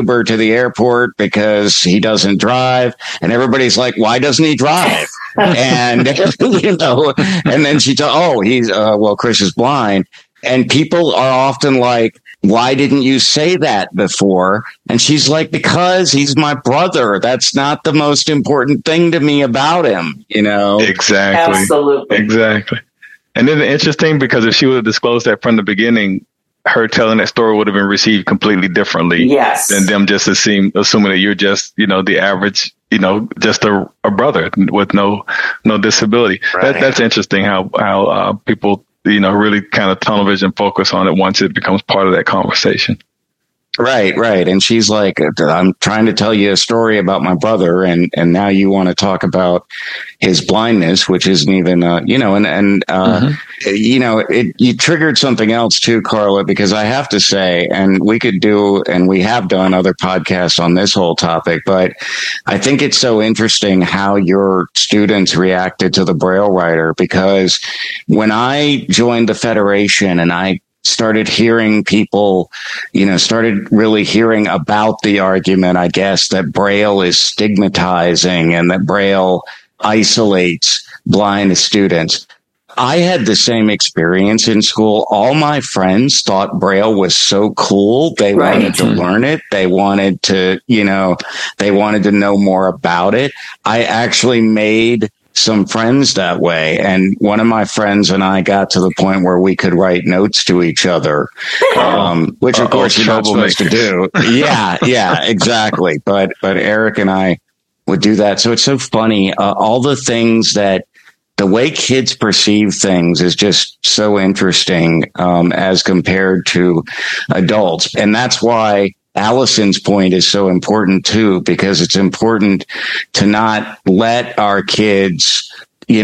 Uber to the airport because he doesn't drive. And everybody's like, why doesn't he drive? And, and then she told, Chris is blind. And people are often like, why didn't you say that before? And she's like, because he's my brother. That's not the most important thing to me about him, Exactly. Absolutely. Exactly. And then interesting, because if she would have disclosed that from the beginning, her telling that story would have been received completely differently. Yes. Than them just assuming that you're just, the average, just a brother with no disability. Right. That's interesting how people, really kind of tunnel vision focus on it once it becomes part of that conversation. Right. And she's like, I'm trying to tell you a story about my brother. And now you want to talk about his blindness, which isn't even, you triggered something else too, Carla, because I have to say, and we have done other podcasts on this whole topic, but I think it's so interesting how your students reacted to the Braille writer, because when I joined the Federation and I started hearing people, started really hearing about the argument, I guess, that Braille is stigmatizing and that Braille isolates blind students. I had the same experience in school. All my friends thought Braille was so cool. They wanted to learn it. They wanted to, they wanted to know more about it. I actually made some friends that way. And one of my friends and I got to the point where we could write notes to each other, which of course you're not supposed to do. Yeah, exactly. But Eric and I would do that. So it's so funny. All the things the way kids perceive things is just so interesting, as compared to adults. And that's why Allison's point is so important too, because it's important to not let our kids,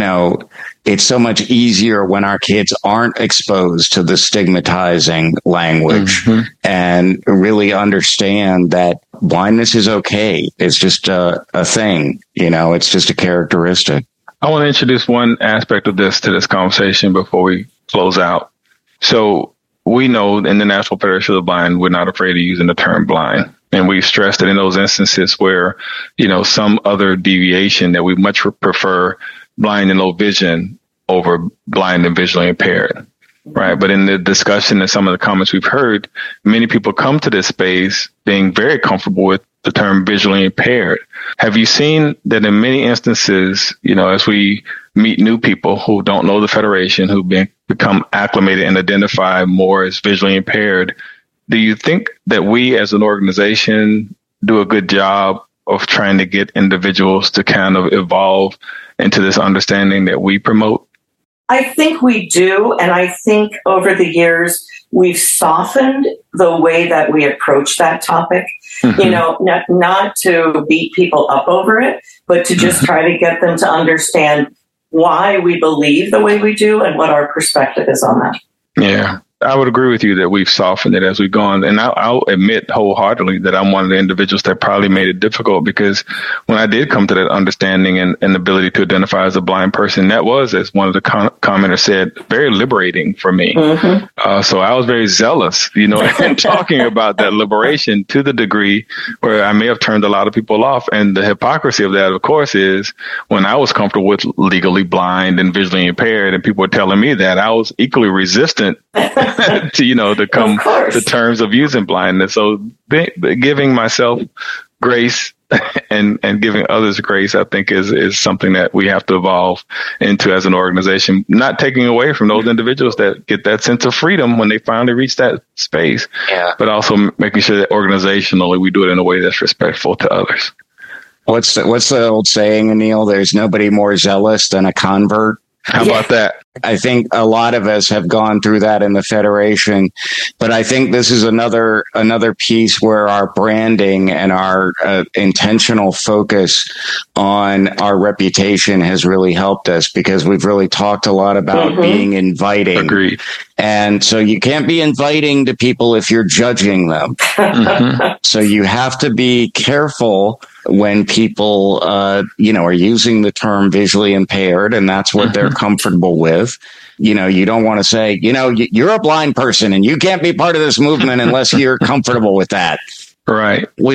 it's so much easier when our kids aren't exposed to the stigmatizing language and really understand that blindness is okay. It's just a thing, it's just a characteristic. I want to introduce one aspect of this to this conversation before we close out. So we know in the National Federation of the Blind, we're not afraid of using the term blind. And we stress that in those instances where, some other deviation, that we much prefer blind and low vision over blind and visually impaired. Right. But in the discussion and some of the comments we've heard, many people come to this space being very comfortable with the term visually impaired. Have you seen that in many instances, as we meet new people who don't know the Federation, who become acclimated and identify more as visually impaired, do you think that we as an organization do a good job of trying to get individuals to kind of evolve into this understanding that we promote? I think we do. And I think over the years, we've softened the way that we approach that topic, not to beat people up over it, but to just try to get them to understand why we believe the way we do and what our perspective is on that. Yeah. I would agree with you that we've softened it as we've gone. And I'll admit wholeheartedly that I'm one of the individuals that probably made it difficult, because when I did come to that understanding and ability to identify as a blind person, that was, as one of the commenters said, very liberating for me. So I was very zealous, in talking about that liberation, to the degree where I may have turned a lot of people off. And the hypocrisy of that, of course, is when I was comfortable with legally blind and visually impaired and people were telling me that, I was equally resistant to come to terms of using blindness. So giving myself grace and giving others grace, I think is something that we have to evolve into as an organization, not taking away from those individuals that get that sense of freedom when they finally reach that space, but also making sure that organizationally we do it in a way that's respectful to others. What's the old saying, Anil? There's nobody more zealous than a convert. How about that? I think a lot of us have gone through that in the Federation, but I think this is another piece where our branding and our intentional focus on our reputation has really helped us, because we've really talked a lot about being inviting. Agreed. And so you can't be inviting to people if you're judging them. So you have to be careful when people, are using the term visually impaired, and that's what they're comfortable with. You don't want to say, you're a blind person and you can't be part of this movement unless you're comfortable with that. Right. We